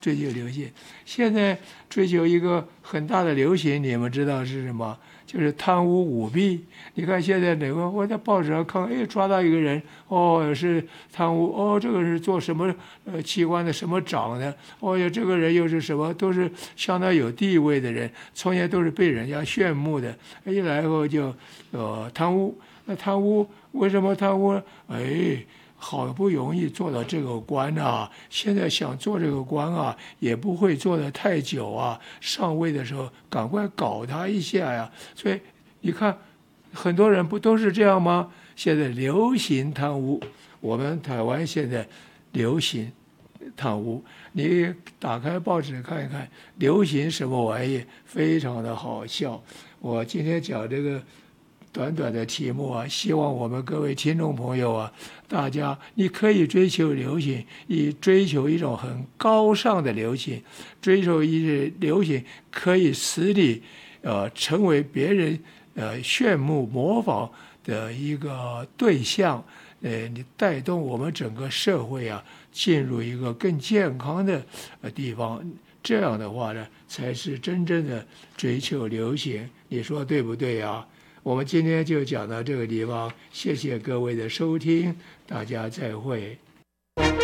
追求流行。现在追求一个很大的流行，你们知道是什么？就是贪污舞弊。你看现在哪个我在报纸上看，哎，抓到一个人，哦，是贪污，哦，这个是做什么机关的什么长的，哦呀，这个人又是什么，都是相当有地位的人，从前都是被人家炫目的，一来后就贪污。那贪污为什么贪污呢？哎。好不容易做到这个官啊，现在想做这个官啊，也不会做得太久啊。上位的时候，赶快搞他一下呀。所以你看，很多人不都是这样吗？现在流行贪污，我们台湾现在流行贪污。你打开报纸看一看，流行什么玩意，非常的好笑。我今天讲这个。短短的题目啊，希望我们各位听众朋友啊，大家你可以追求流行，以追求一种很高尚的流行，追求一流行可以使你成为别人炫目模仿的一个对象，你带动我们整个社会啊进入一个更健康的地方，这样的话呢，才是真正的追求流行，你说对不对啊？我们今天就讲到这个地方，谢谢各位的收听，大家再会。